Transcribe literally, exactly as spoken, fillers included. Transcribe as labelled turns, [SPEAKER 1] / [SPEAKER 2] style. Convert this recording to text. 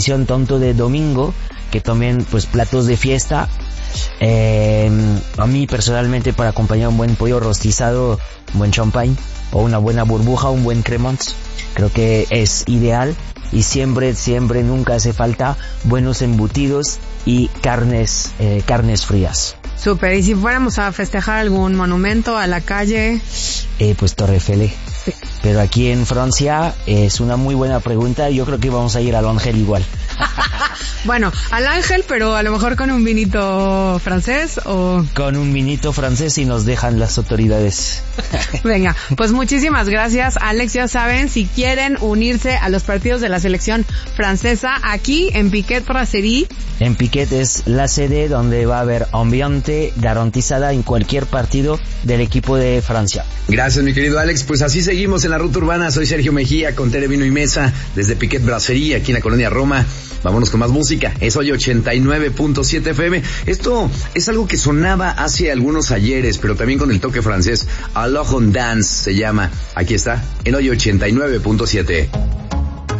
[SPEAKER 1] tanto de domingo, que también pues platos de fiesta. Eh, a mí personalmente, para acompañar un buen pollo rostizado, un buen champagne o una buena burbuja, un buen cremant, creo que es ideal. Y siempre, siempre, nunca hace falta buenos embutidos y carnes, eh, carnes frías.
[SPEAKER 2] Súper, y si fuéramos a festejar algún monumento a la calle...
[SPEAKER 1] Eh, pues Torre Eiffel.
[SPEAKER 2] Sí.
[SPEAKER 1] Pero aquí en Francia es una muy buena pregunta. Yo creo que vamos a ir al Ángel igual.
[SPEAKER 2] Bueno, al Ángel, pero a lo mejor con un vinito francés o...
[SPEAKER 1] Con un vinito francés si nos dejan las autoridades.
[SPEAKER 2] Venga, pues muchísimas gracias, Alex. Ya saben, si quieren unirse a los partidos de la selección francesa, aquí en Piquet Brasserie.
[SPEAKER 1] En Piquet es la sede donde va a haber ambiente garantizada en cualquier partido del equipo de Francia.
[SPEAKER 3] Gracias, mi querido Alex. Pues así seguimos en la Ruta Urbana. Soy Sergio Mejía con Tere Vino y Mesa desde Piquet Brasserie, aquí en la colonia Roma. Vámonos con más música. Es hoy ochenta y nueve punto siete F M. Esto es algo que sonaba hace algunos ayeres, pero también con el toque francés. Alors on dance se llama. Aquí está, en hoy ochenta y nueve punto siete.